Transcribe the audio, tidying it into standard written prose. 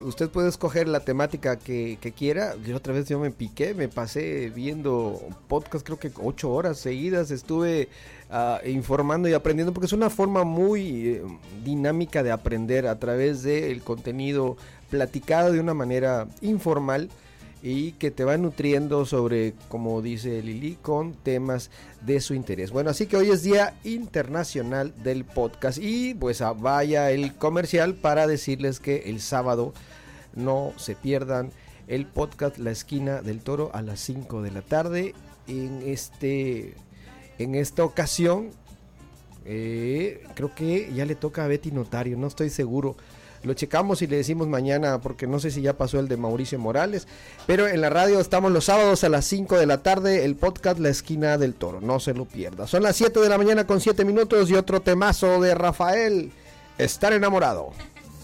Usted puede escoger la temática que quiera. Yo otra vez yo me piqué, me pasé viendo podcast, creo que 8 horas seguidas. Estuve informando y aprendiendo, porque es una forma muy dinámica de aprender a través del contenido platicado de una manera informal y que te va nutriendo sobre, como dice Lili, con temas de su interés. Bueno, así que hoy es Día Internacional del Podcast y pues vaya el comercial para decirles que el sábado no se pierdan el podcast La Esquina del Toro a las 5 de la tarde. En esta ocasión creo que ya le toca a Betty Notario, no estoy seguro. Lo checamos y le decimos mañana, porque no sé si ya pasó el de Mauricio Morales. Pero en la radio estamos los sábados a las 5 de la tarde, el podcast La Esquina del Toro, no se lo pierda. Son las 7 de la mañana con 7 minutos y otro temazo de Rafael, Estar Enamorado.